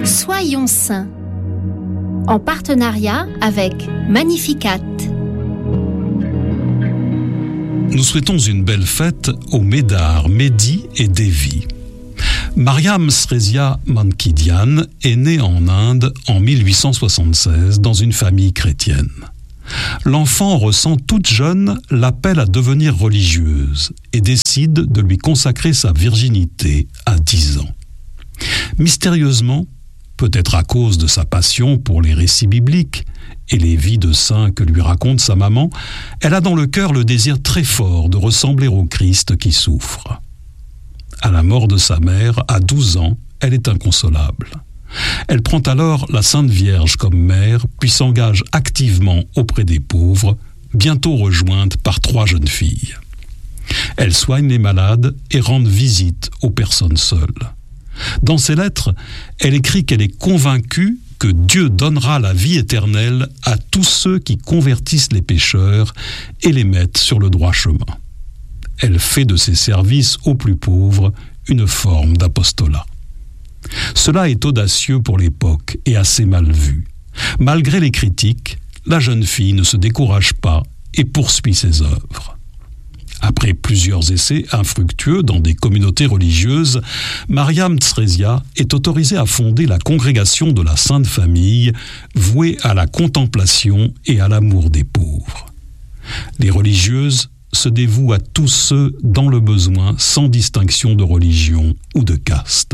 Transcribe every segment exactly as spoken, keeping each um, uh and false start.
Soyons saints, en partenariat avec Magnificat. Nous souhaitons une belle fête aux Médard, Mehdi et Devi. Mariam Srezia Mankidian est née en Inde en mille huit cent soixante-seize dans une famille chrétienne. L'enfant ressent toute jeune l'appel à devenir religieuse et décide de lui consacrer sa virginité à dix ans. Mystérieusement, peut-être à cause de sa passion pour les récits bibliques et les vies de saints que lui raconte sa maman, elle a dans le cœur le désir très fort de ressembler au Christ qui souffre. À la mort de sa mère, à douze ans, elle est inconsolable. Elle prend alors la Sainte Vierge comme mère, puis s'engage activement auprès des pauvres, bientôt rejointe par trois jeunes filles. Elle soigne les malades et rend visite aux personnes seules. Dans ses lettres, elle écrit qu'elle est convaincue que Dieu donnera la vie éternelle à tous ceux qui convertissent les pécheurs et les mettent sur le droit chemin. Elle fait de ses services aux plus pauvres une forme d'apostolat. Cela est audacieux pour l'époque et assez mal vu. Malgré les critiques, la jeune fille ne se décourage pas et poursuit ses œuvres. Après plusieurs essais infructueux dans des communautés religieuses, Mariam Srezia est autorisée à fonder la congrégation de la Sainte Famille, vouée à la contemplation et à l'amour des pauvres. Les religieuses se dévouent à tous ceux dans le besoin, sans distinction de religion ou de caste.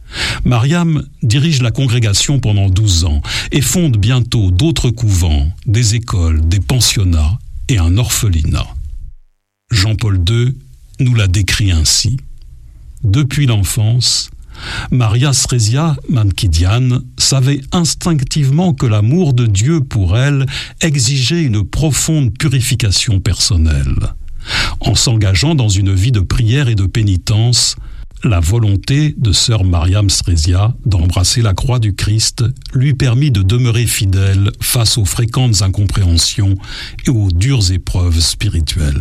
Mariam dirige la congrégation pendant douze ans et fonde bientôt d'autres couvents, des écoles, des pensionnats et un orphelinat. Jean-Paul deux nous la décrit ainsi. Depuis l'enfance, Maria Srezia Mankidian savait instinctivement que l'amour de Dieu pour elle exigeait une profonde purification personnelle. En s'engageant dans une vie de prière et de pénitence, la volonté de sœur Mariam Srezia d'embrasser la croix du Christ lui permit de demeurer fidèle face aux fréquentes incompréhensions et aux dures épreuves spirituelles.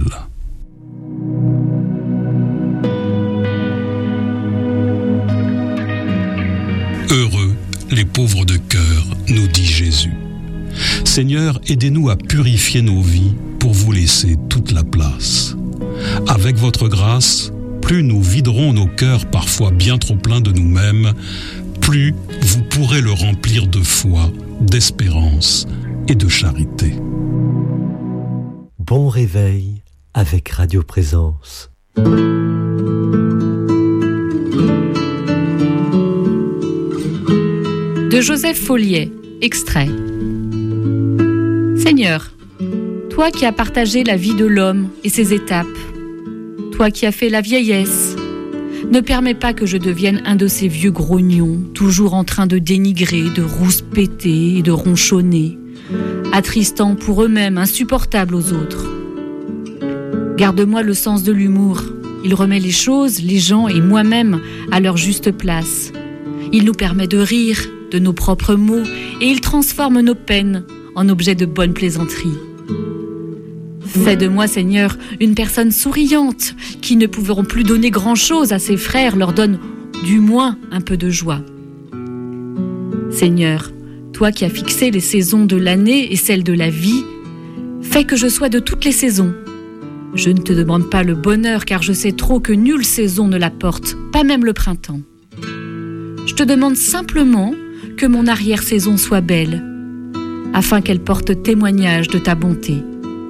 Heureux les pauvres de cœur, nous dit Jésus. Seigneur, aidez-nous à purifier nos vies pour vous laisser toute la place. Avec votre grâce, plus nous viderons nos cœurs parfois bien trop pleins de nous-mêmes, plus vous pourrez le remplir de foi, d'espérance et de charité. Bon réveil avec Radio Présence. De Joseph Folliet, extrait. Seigneur, toi qui as partagé la vie de l'homme et ses étapes, toi qui as fait la vieillesse, ne permets pas que je devienne un de ces vieux grognons, toujours en train de dénigrer, de rouspéter et de ronchonner, attristant pour eux-mêmes, insupportables aux autres. Garde-moi le sens de l'humour. Il remet les choses, les gens et moi-même à leur juste place. Il nous permet de rire de nos propres maux et il transforme nos peines en objets de bonne plaisanterie. Fais de moi, Seigneur, une personne souriante qui, ne pouvant plus donner grand-chose à ses frères, leur donne du moins un peu de joie. Seigneur, toi qui as fixé les saisons de l'année et celles de la vie, fais que je sois de toutes les saisons. Je ne te demande pas le bonheur car je sais trop que nulle saison ne l'apporte, pas même le printemps. Je te demande simplement que mon arrière-saison soit belle, afin qu'elle porte témoignage de ta bonté.